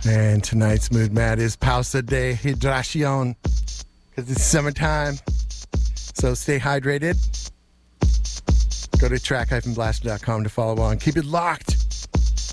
And tonight's Mood Mat is Pausa de Hidración because it's summertime. So stay hydrated. Go to track-blaster.com to follow on. Keep it locked